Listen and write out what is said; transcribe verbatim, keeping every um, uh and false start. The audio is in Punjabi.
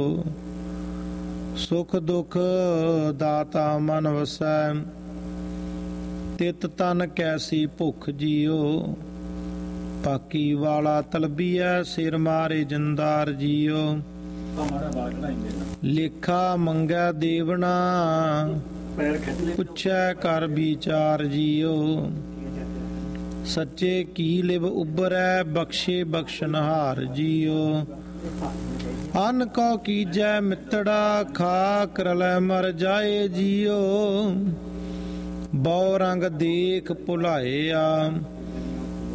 ਸੁਖ ਦੁਖ ਦਾਤਾ ਮਨ ਵਸੈ। ਤਿਤ ਤਨ ਕੈਸੀ ਭੁੱਖ ਜੀਓ, ਪਾਕੀ ਵਾਲਾ ਤਲਬੀਐ ਸਿਰ ਮਾਰੇ ਜੰਦਾਰ ਜੀਓ। ਲੇਖਾ ਮੰਗੈ ਦੇਵਨਾ, ਪੁੱਛੈ ਕਰ ਵਿਚਾਰ ਜੀਓ। ਸੱਚੇ ਕੀ ਲਿਵ ਉਬਰੈ, ਬਖਸ਼ੇ ਬਖਸ਼ਨਹਾਰ ਜੀਓ। ਅਨ ਕਉ ਕੀਜੈ ਮਿੱਤੜਾ, ਖਾ ਕਰਲੈ ਮਰ ਜਾਏ ਜੀਓ। ਬਉ ਰੰਗ ਦੇਖ ਭੁਲਾਏ ਆ,